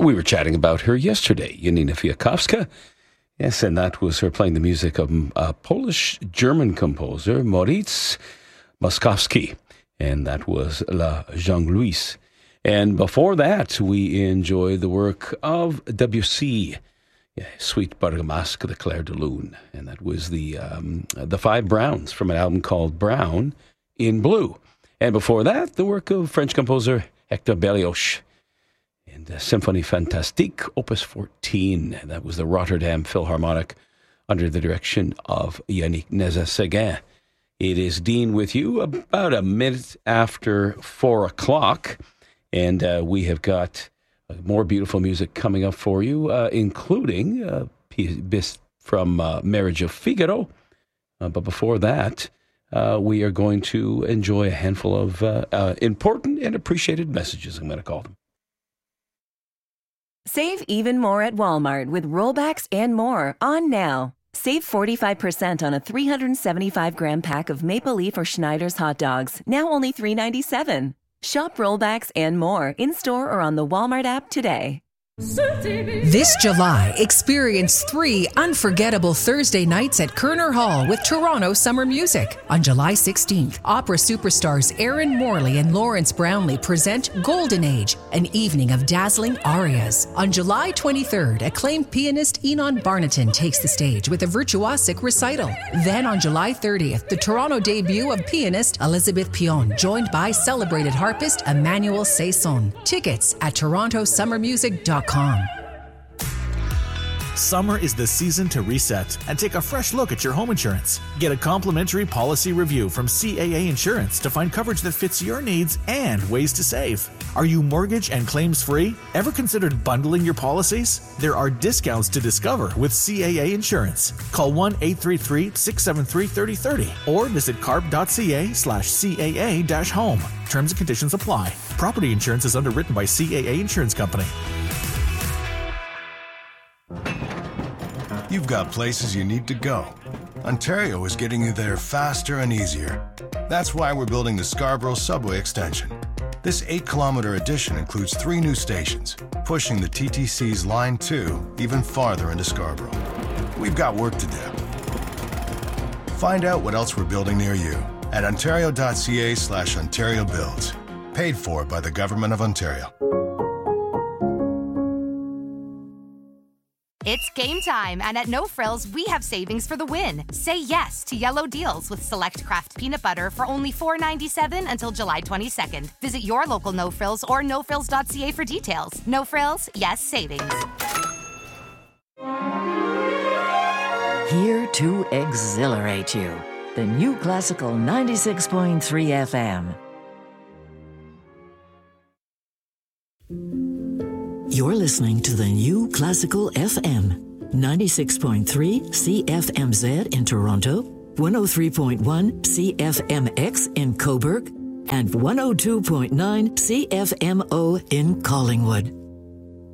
We were chatting about her yesterday, Janina Fiakowska. Yes, and that was her playing the music of a Polish-German composer, Moritz Moszkowski. And that was La Jongleuse. And before that, we enjoyed the work of Debussy, Suite Bergamasque de Clair de Lune. And that was the Five Browns from an album called Brown in Blue. And before that, the work of French composer Hector Berlioz and Symphonie Fantastique, Opus 14. And that was the Rotterdam Philharmonic under the direction of Yannick Nézet-Séguin. It is Dean with you about a minute after 4 o'clock. And we have got more beautiful music coming up for you, including piece from Marriage of Figaro. But before that, we are going to enjoy a handful of important and appreciated messages, I'm going to call them. Save even more at Walmart with rollbacks and more on now. Save 45% on a 375-gram pack of Maple Leaf or Schneider's hot dogs, now only $3.97. Shop rollbacks and more in-store or on the Walmart app today. This July, experience 3 unforgettable Thursday nights at Kerner Hall with Toronto Summer Music. On July 16th, opera superstars Aaron Morley and Lawrence Brownlee present Golden Age, an evening of dazzling arias. On July 23rd, acclaimed pianist Enon Barnaton takes the stage with a virtuosic recital. Then on July 30th, the Toronto debut of pianist Elizabeth Pion, joined by celebrated harpist Emmanuel Saison. Tickets at torontosummermusic.com. Summer is the season to reset and take a fresh look at your home insurance. Get a complimentary policy review from CAA Insurance to find coverage that fits your needs and ways to save. Are you mortgage and claims free? Ever considered bundling your policies? There are discounts to discover with CAA Insurance. Call 1-833-673-3030 or visit carp.ca/CAA-home. Terms and conditions apply. Property insurance is underwritten by CAA Insurance Company. You've got places you need to go. Ontario is getting you there faster and easier. That's why we're building the Scarborough Subway Extension. This 8-kilometer addition includes 3 new stations, pushing the TTC's Line 2 even farther into Scarborough. We've got work to do. Find out what else we're building near you at ontario.ca/Ontario Builds. Paid for by the Government of Ontario. It's game time, and at No Frills, we have savings for the win. Say yes to yellow deals with select Kraft peanut butter for only $4.97 until July 22nd. Visit your local No Frills or nofrills.ca for details. No Frills, yes savings. Here to exhilarate you. The New Classical 96.3 FM. You're listening to the New Classical FM, 96.3 CFMZ in Toronto, 103.1 CFMX in Cobourg, and 102.9 CFMO in Collingwood.